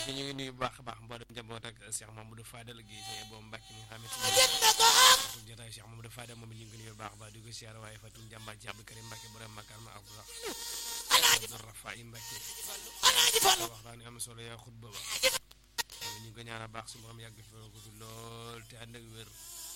Mbacke ñu ngi nuyu bu baax a baax mboolem njaboot ak Cheikh Mamadou Fadel gi Cheikh Ebo Mbacke mi nga xamante ni jotaay Cheikh Mamadou Fadel moom ñu ngi nuyu bu baax a baax di ko siyaare waaye Fatou Njàmbaar Cheikh Abdou Karim Mbacke borom Makar ma Abdou Rafa yi Mbacke waxtaan am solo yaa xutba ba ñu ngi ko ñaanal baax su borom yàgg fi ko fi lool te ànd ak wér